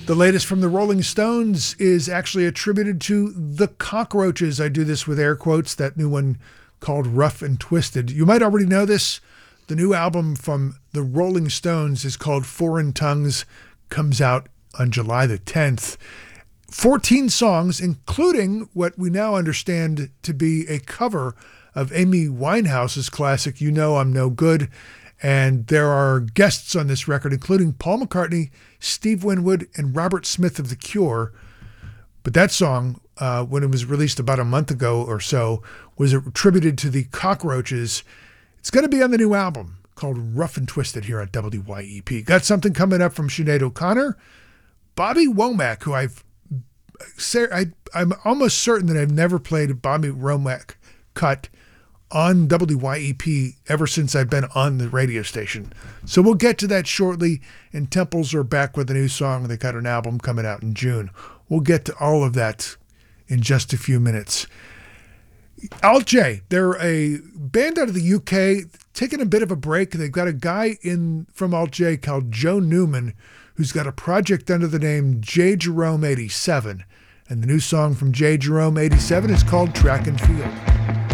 The latest from the Rolling Stones is actually attributed to the Cockroaches. I do this with air quotes, that new one called Rough and Twisted. You might already know this. The new album from the Rolling Stones is called Foreign Tongues, comes out on July the 10th. 14 songs, including what we now understand to be a cover of Amy Winehouse's classic, You Know I'm No Good. And there are guests on this record, including Paul McCartney, Steve Winwood, and Robert Smith of The Cure. But that song, when it was released about a month ago or so, was attributed to the Cockroaches. It's going to be on the new album called Rough and Twisted here at WYEP. Got something coming up from Sinead O'Connor. Bobby Womack, who I'm almost certain that I've never played a Bobby Womack cut on WYEP ever since I've been on the radio station. So we'll get to that shortly. And Temples are back with a new song. They got an album coming out in June. We'll get to all of that in just a few minutes. Alt J, they're a band out of the UK, taking a bit of a break. They've got a guy from Alt J called Joe Newman, who's got a project under the name J. Jerome 87. And the new song from J. Jerome 87 is called Track and Field.